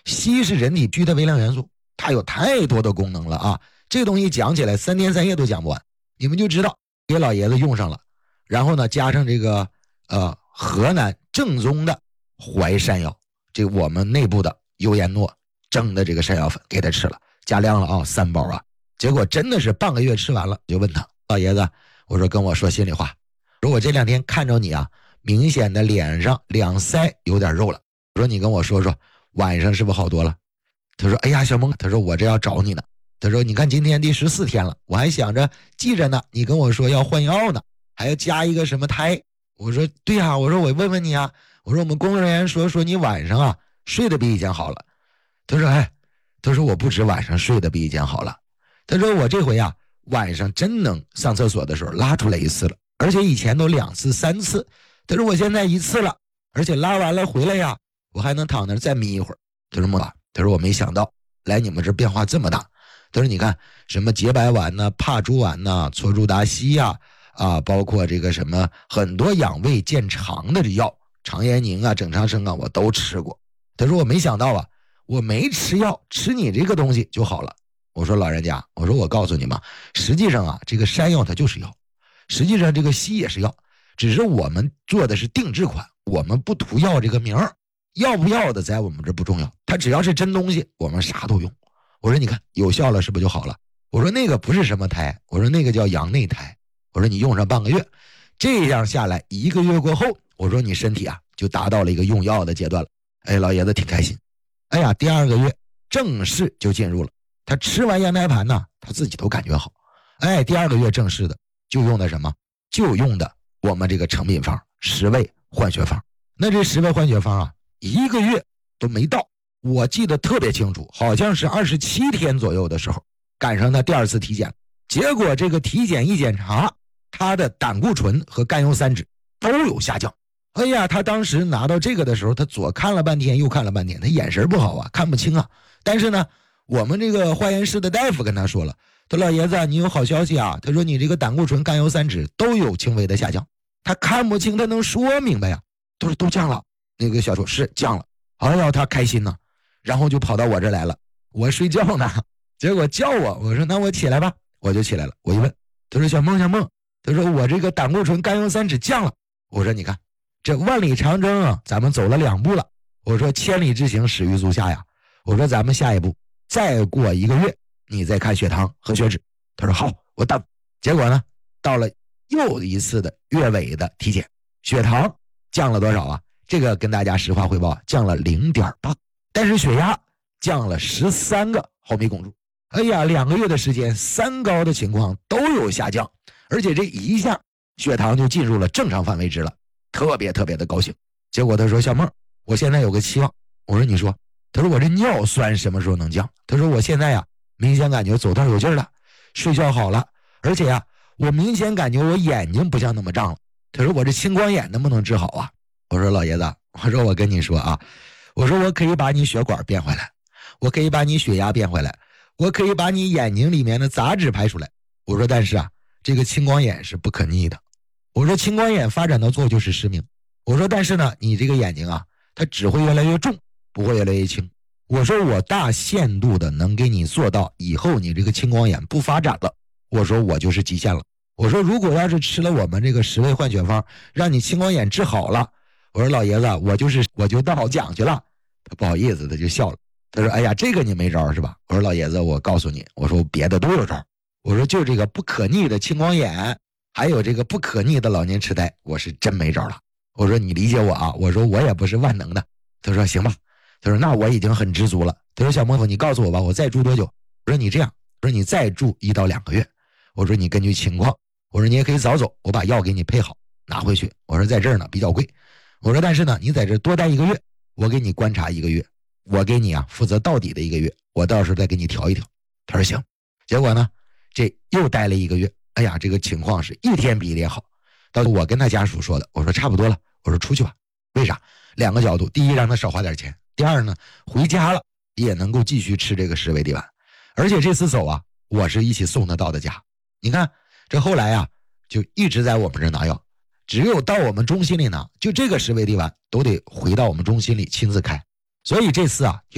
硒是人体必需的微量元素，它有太多的功能了啊！这个东西讲起来3天3夜都讲不完，你们就知道给老爷子用上了，然后呢加上这个河南正宗的淮山药，这个我们内部的优颜诺蒸的这个山药粉给他吃了，加量了啊，3包啊，结果真的是半个月吃完了，就问他老爷子，我说跟我说心里话，说我这2天看着你啊，明显的脸上两腮有点肉了，我说你跟我说说晚上是不是好多了？他说哎呀小萌，他说我这要找你呢，他说你看今天第14天了，我还想着记着呢，你跟我说要换药呢，还要加一个什么胎。我说对呀，我说我问问你啊，我说我们工作人员说你晚上啊睡得比以前好了。他说他说我不止晚上睡得比以前好了，他说我这回啊晚上真能上厕所的时候拉出来1次了，而且以前都2次3次，他说我现在1次了，而且拉完了回来呀我还能躺那儿再眯一会儿。他说他说我没想到来你们这变化这么大。他说你看什么洁白丸呐、帕珠丸呐、唑珠达烯呀包括这个什么很多养胃健肠的这药，肠炎宁啊、整肠生啊我都吃过。他说我没想到啊，我没吃药，吃你这个东西就好了。我说老人家，我说我告诉你嘛，实际上啊这个山药它就是药，实际上这个硒也是药，只是我们做的是定制款，我们不图药这个名儿，要不要的在我们这不重要，它只要是真东西我们啥都用。我说你看有效了是不是就好了？我说那个不是什么胎，我说那个叫羊内胎，我说你用上半个月，这样下来1个月过后，我说你身体啊就达到了一个用药的阶段了。哎，老爷子挺开心。哎呀，第2个月正式就进入了，他吃完羊胎盘呢他自己都感觉好。哎，第2个月正式的就用的什么？就用的我们这个成品方10味换血方。那这10味换血方啊1个月都没到，我记得特别清楚，好像是27天左右的时候赶上他第2次体检，结果这个体检一检查，他的胆固醇和甘油三酯都有下降。哎呀，他当时拿到这个的时候，他左看了半天右看了半天，他眼神不好啊，看不清啊。但是呢我们这个化验室的大夫跟他说了，他说老爷子你有好消息啊，他说你这个胆固醇甘油三酯都有轻微的下降。他看不清他能说明白呀，他说都降了。那个小说是降了。哎呀他开心呢，然后就跑到我这来了，我睡觉呢，结果叫我说那我起来吧，我就起来了。我一问，他说小梦，他说我这个胆固醇甘油三酯降了。我说你看这万里长征啊咱们走了2步了，我说千里之行始于足下呀，我说咱们下一步再过1个月你再看血糖和血脂。他说好，我等。结果呢到了又一次的月尾的体检，血糖降了多少啊？这个跟大家实话汇报，降了 0.8， 但是血压降了13个毫米汞柱。哎呀，2个月的时间3高的情况都有下降，而且这一下血糖就进入了正常范围值了，特别的高兴。结果他说小梦，我现在有个期望。我说你说。他说我这尿酸什么时候能降？他说我现在呀明显感觉走道有劲了，睡觉好了，而且呀我明显感觉我眼睛不像那么胀了。他说我这青光眼能不能治好啊？我说老爷子，我说我跟你说啊，我说我可以把你血管变回来，我可以把你血压变回来，我可以把你眼睛里面的杂质排出来。我说但是啊这个青光眼是不可逆的，我说青光眼发展到最后就是失明。我说但是呢你这个眼睛啊它只会越来越重，不会越来越轻。我说我大限度的能给你做到以后你这个青光眼不发展了，我说我就是极限了。我说如果要是吃了我们这个10味换血方让你青光眼治好了，我说老爷子我就当好讲去了。他不好意思他就笑了，他说哎呀这个你没招是吧？我说老爷子我告诉你，我说别的都有招，我说就这个不可逆的青光眼还有这个不可逆的老年痴呆我是真没招了。我说你理解我啊，我说我也不是万能的。他说行吧，他说那我已经很知足了。他说小孟你告诉我吧，我再住多久？我说你这样，我说你再住1到2个月，我说你根据情况，我说你也可以早走，我把药给你配好拿回去。我说在这儿呢比较贵，我说但是呢你在这多待1个月，我给你观察1个月，我给你啊负责到底的1个月，我到时候再给你调一调。他说行。结果呢这又待了1个月，哎呀这个情况是一天比一天好。到我跟他家属说的，我说差不多了，我说出去吧。为啥？2个角度，第一让他少花点钱，第二呢回家了也能够继续吃这个10味地丸。而且这次走啊我是一起送他到的家。你看这后来啊就一直在我们这拿药，只有到我们中心里拿，就这个10味地丸都得回到我们中心里亲自开。所以这次啊